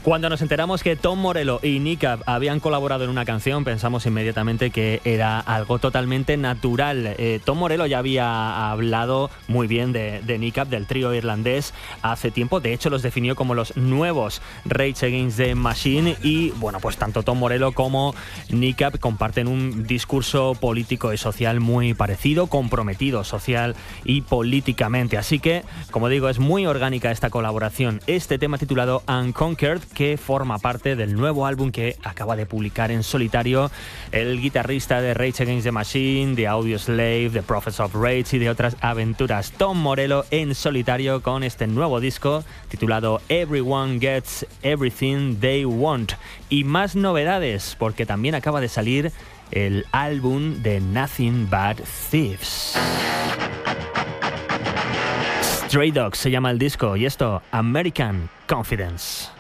Cuando nos enteramos que Tom Morello y Nick Cave habían colaborado en una canción, pensamos inmediatamente que era algo totalmente natural. Tom Morello ya había hablado muy bien de Nick Cave, del trío irlandés, hace tiempo. De hecho, los definió como los nuevos Rage Against the Machine. Y bueno, pues tanto Tom Morello como Nick Cave comparten un discurso político y social muy parecido, comprometido social y políticamente. Así que, como digo, es muy orgánica esta colaboración. Este tema titulado Unconquered, que forma parte del nuevo álbum que acaba de publicar en solitario el guitarrista de Rage Against the Machine, de Audioslave, de Prophets of Rage y de otras aventuras. Tom Morello en solitario con este nuevo disco titulado Everyone Gets Everything They Want. Y más novedades, porque también acaba de salir el álbum de Nothing But Thieves. Stray Dogs se llama el disco y esto, American Confidence.